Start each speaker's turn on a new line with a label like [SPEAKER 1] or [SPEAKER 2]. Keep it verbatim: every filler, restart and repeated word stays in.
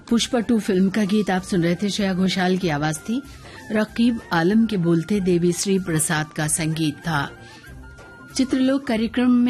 [SPEAKER 1] Pushpa to film का गीत आप सुन रहे थे। श्रेया घोषाल की आवाज थी, रकीब आलम के बोल थे, देवी श्री प्रसाद का संगीत था। चित्रलोक कार्यक्रम में